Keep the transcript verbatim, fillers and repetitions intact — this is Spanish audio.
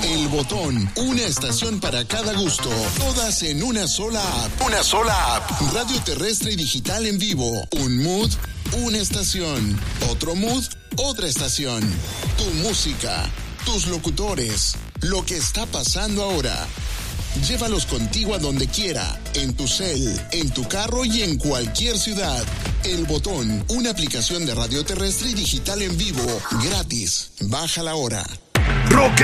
El Botón, una estación para cada gusto. Todas en una sola app. Una sola app. Radio terrestre y digital en vivo. Un mood, una estación. Otro mood, otra estación. Tu música, tus locutores, lo que está pasando ahora. Llévalos contigo a donde quiera, en tu cel, en tu carro y en cualquier ciudad. El Botón, una aplicación de radio terrestre y digital en vivo, gratis. Bájala ahora. Rock